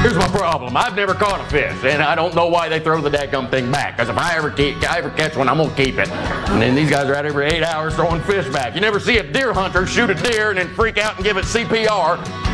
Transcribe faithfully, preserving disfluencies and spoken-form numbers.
Here's my problem. I've never caught a fish, and I don't know why they throw the dadgum thing back. Because if I ever keep, I ever catch one, I'm gonna keep it. And then these guys are out every eight hours throwing fish back. You never see a deer hunter shoot a deer and then freak out and give it C P R.